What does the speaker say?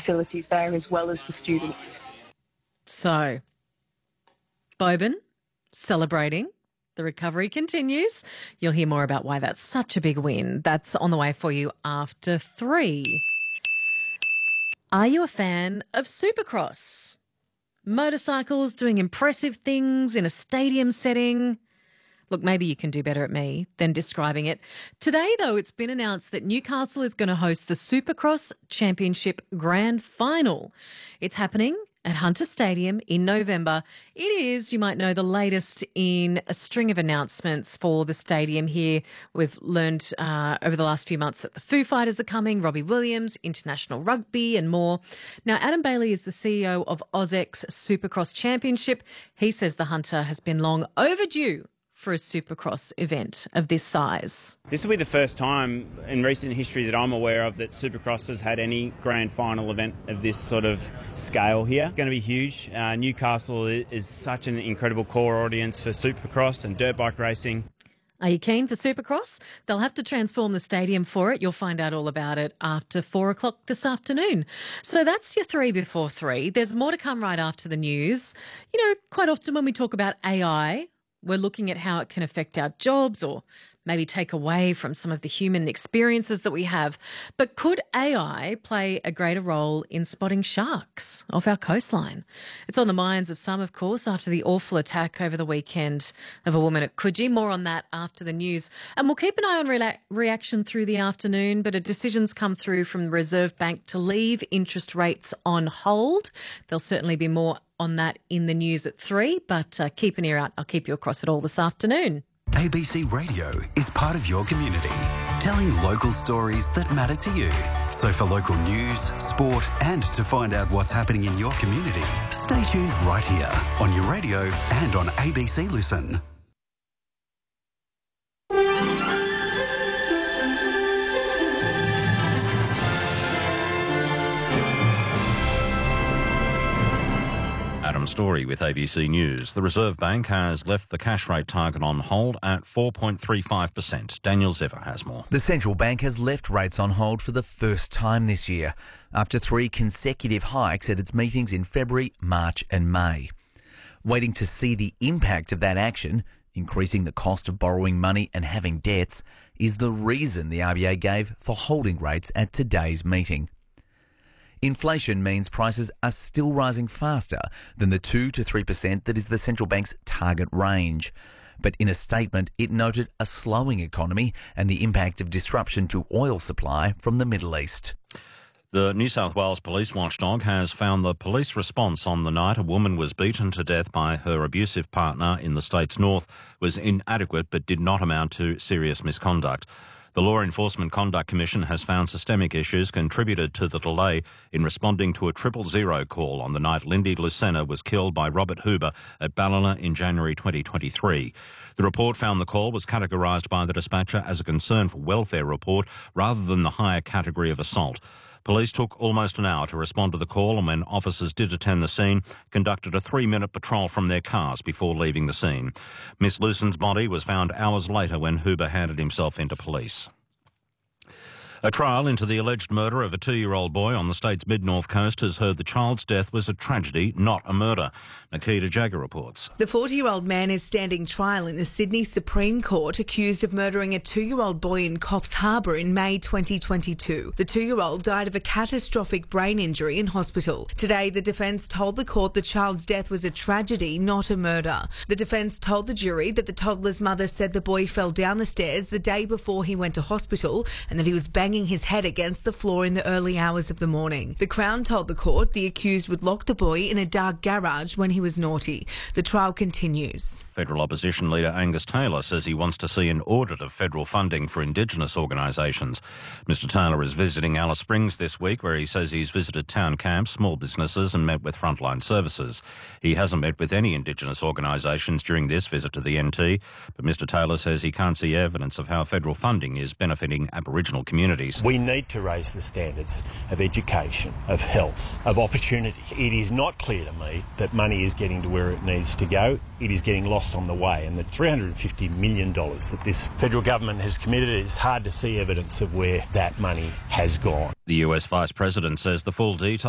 facilities there as well as the students. So, Boban celebrating. The recovery continues. You'll hear more about why that's such a big win. That's on the way for you after 3. Are you a fan of Supercross? Motorcycles doing impressive things in a stadium setting? Look, maybe you can do better at me than describing it. Today, though, it's been announced that Newcastle is going to host the Supercross Championship Grand Final. It's happening at Hunter Stadium in November. It is, you might know, the latest in a string of announcements for the stadium here. We've learned over the last few months that the Foo Fighters are coming, Robbie Williams, International Rugby and more. Now, Adam Bailey is the CEO of AUS-X Supercross Championship. He says the Hunter has been long overdue for a Supercross event of this size. This will be the first time in recent history that I'm aware of that Supercross has had any grand final event of this sort of scale here. It's going to be huge. Newcastle is such an incredible core audience for Supercross and dirt bike racing. Are you keen for Supercross? They'll have to transform the stadium for it. You'll find out all about it after 4 o'clock this afternoon. So that's your 3 before 3. There's more to come right after the news. You know, quite often when we talk about AI, we're looking at how it can affect our jobs or maybe take away from some of the human experiences that we have. But could AI play a greater role in spotting sharks off our coastline? It's on the minds of some, of course, after the awful attack over the weekend of a woman at Coogee. More on that after the news. And we'll keep an eye on reaction through the afternoon, but a decision's come through from the Reserve Bank to leave interest rates on hold. There'll certainly be more on that in the news at 3, but keep an ear out. I'll keep you across it all this afternoon. ABC Radio is part of your community, telling local stories that matter to you. So for local news, sport and to find out what's happening in your community, stay tuned right here on your radio and on ABC Listen. Adam Story with ABC News. The Reserve Bank has left the cash rate target on hold at 4.35%. Daniel Zevver has more. The central bank has left rates on hold for the first time this year, after 3 consecutive hikes at its meetings in February, March and May. Waiting to see the impact of that action, increasing the cost of borrowing money and having debts, is the reason the RBA gave for holding rates at today's meeting. Inflation means prices are still rising faster than the 2 to 3% that is the central bank's target range. But in a statement, it noted a slowing economy and the impact of disruption to oil supply from the Middle East. The New South Wales Police Watchdog has found the police response on the night a woman was beaten to death by her abusive partner in the state's north was inadequate but did not amount to serious misconduct. The Law Enforcement Conduct Commission has found systemic issues contributed to the delay in responding to a 000 call on the night Lindy Lucena was killed by Robert Huber at Ballina in January 2023. The report found the call was categorised by the dispatcher as a concern for welfare report rather than the higher category of assault. Police took almost an hour to respond to the call, and when officers did attend the scene, conducted a 3-minute patrol from their cars before leaving the scene. Miss Lucen's body was found hours later when Huber handed himself into police. A trial into the alleged murder of a 2-year-old boy on the state's mid-north coast has heard the child's death was a tragedy, not a murder. Nikita Jagger reports. The 40-year-old man is standing trial in the Sydney Supreme Court accused of murdering a 2-year-old boy in Coffs Harbour in May 2022. The 2-year-old died of a catastrophic brain injury in hospital. Today, the defence told the court the child's death was a tragedy, not a murder. The defence told the jury that the toddler's mother said the boy fell down the stairs the day before he went to hospital and that he was banging his head against the floor in the early hours of the morning. The Crown told the court the accused would lock the boy in a dark garage when he was naughty. The trial continues. Federal opposition leader Angus Taylor says he wants to see an audit of federal funding for Indigenous organisations. Mr Taylor is visiting Alice Springs this week, where he says he's visited town camps, small businesses and met with frontline services. He hasn't met with any Indigenous organisations during this visit to the NT, but Mr Taylor says he can't see evidence of how federal funding is benefiting Aboriginal communities. We need to raise the standards of education, of health, of opportunity. It is not clear to me that money is getting to where it needs to go. It is getting lost on the way, and the $350 million that this federal government has committed, it's hard to see evidence of where that money has gone. The US Vice President says the full details